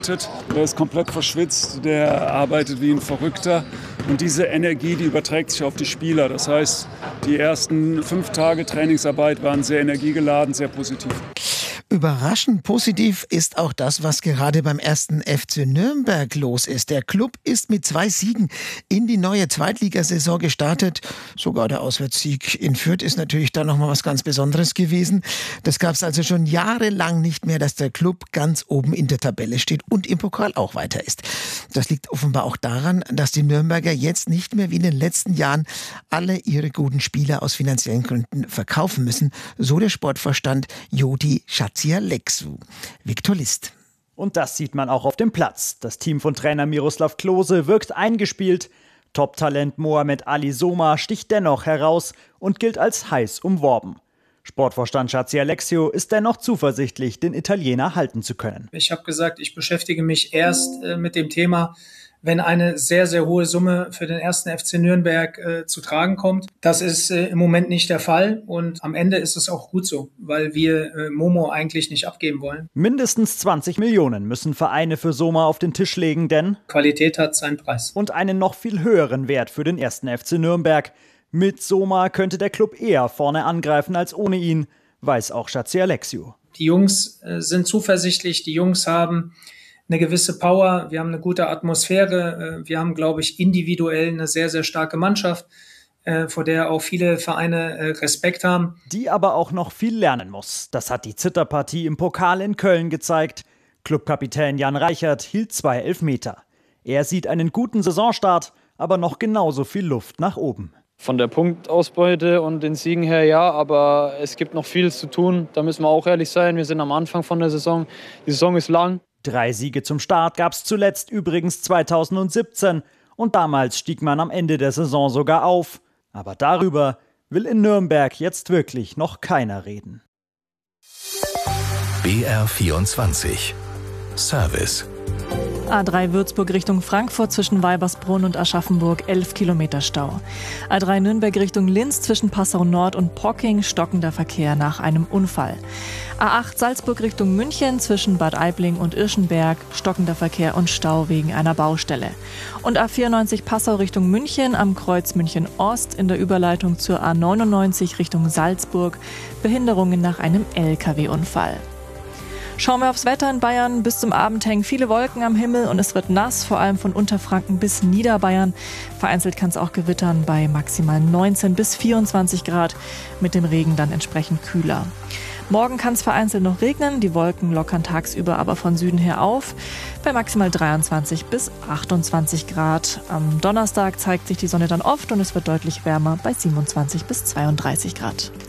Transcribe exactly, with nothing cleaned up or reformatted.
Der ist komplett verschwitzt, der arbeitet wie ein Verrückter. Und diese Energie, die überträgt sich auf die Spieler. Das heißt, die ersten fünf Tage Trainingsarbeit waren sehr energiegeladen, sehr positiv. Überraschend positiv ist auch das, was gerade beim ersten F C Nürnberg los ist. Der Klub ist mit zwei Siegen in die neue Zweitligasaison gestartet. Sogar der Auswärtssieg in Fürth ist natürlich dann nochmal was ganz Besonderes gewesen. Das gab es also schon jahrelang nicht mehr, dass der Klub ganz oben in der Tabelle steht und im Pokal auch weiter ist. Das liegt offenbar auch daran, dass die Nürnberger jetzt nicht mehr wie in den letzten Jahren alle ihre guten Spieler aus finanziellen Gründen verkaufen müssen. So der Sportvorstand Jodi Schatzialexu. Viktor List. Und das sieht man auch auf dem Platz. Das Team von Trainer Miroslav Klose wirkt eingespielt. Top-Talent Mohamed Ali Soma sticht dennoch heraus und gilt als heiß umworben. Sportvorstand Schatzialexu ist dennoch zuversichtlich, den Italiener halten zu können. Ich habe gesagt, ich beschäftige mich erst äh, mit dem Thema, wenn eine sehr, sehr hohe Summe für den ersten F C Nürnberg äh, zu tragen kommt. Das ist äh, im Moment nicht der Fall und am Ende ist es auch gut so, weil wir äh, Momo eigentlich nicht abgeben wollen. Mindestens zwanzig Millionen müssen Vereine für Soma auf den Tisch legen, denn Qualität hat seinen Preis. Und einen noch viel höheren Wert für den ersten F C Nürnberg. Mit Soma könnte der Club eher vorne angreifen als ohne ihn, weiß auch Schatzialexu. Die Jungs äh, sind zuversichtlich, die Jungs haben eine gewisse Power, wir haben eine gute Atmosphäre, wir haben, glaube ich, individuell eine sehr, sehr starke Mannschaft, vor der auch viele Vereine Respekt haben. Die aber auch noch viel lernen muss. Das hat die Zitterpartie im Pokal in Köln gezeigt. Clubkapitän Jan Reichert hielt zwei Elfmeter. Er sieht einen guten Saisonstart, aber noch genauso viel Luft nach oben. Von der Punktausbeute und den Siegen her ja, aber es gibt noch viel zu tun. Da müssen wir auch ehrlich sein. Wir sind am Anfang von der Saison. Die Saison ist lang. Drei Siege zum Start gab es zuletzt übrigens zweitausendsiebzehn und damals stieg man am Ende der Saison sogar auf. Aber darüber will in Nürnberg jetzt wirklich noch keiner reden. B R vierundzwanzig Service. A drei Würzburg Richtung Frankfurt zwischen Weibersbrunn und Aschaffenburg elf Kilometer Stau. A drei Nürnberg Richtung Linz zwischen Passau Nord und Pocking stockender Verkehr nach einem Unfall. A acht Salzburg Richtung München zwischen Bad Aibling und Irschenberg stockender Verkehr und Stau wegen einer Baustelle. Und A vierundneunzig Passau Richtung München am Kreuz München Ost in der Überleitung zur A neunundneunzig Richtung Salzburg Behinderungen nach einem L K W-Unfall. Schauen wir aufs Wetter in Bayern. Bis zum Abend hängen viele Wolken am Himmel und es wird nass, vor allem von Unterfranken bis Niederbayern. Vereinzelt kann es auch gewittern bei maximal neunzehn bis vierundzwanzig Grad, mit dem Regen dann entsprechend kühler. Morgen kann es vereinzelt noch regnen, die Wolken lockern tagsüber aber von Süden her auf, bei maximal dreiundzwanzig bis achtundzwanzig Grad. Am Donnerstag zeigt sich die Sonne dann oft und es wird deutlich wärmer bei siebenundzwanzig bis zweiunddreißig Grad.